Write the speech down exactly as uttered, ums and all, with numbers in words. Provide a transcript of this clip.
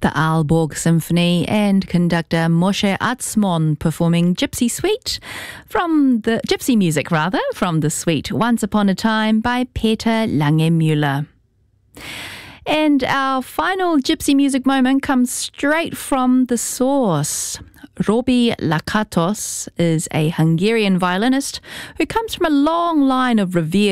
the Aalborg Symphony and conductor Moshe Atzmon performing Gypsy Suite from the Gypsy music rather from the suite Once Upon a Time by Peter Langemüller. And our final Gypsy music moment comes straight from the source. Robi Lakatos is a Hungarian violinist who comes from a long line of revered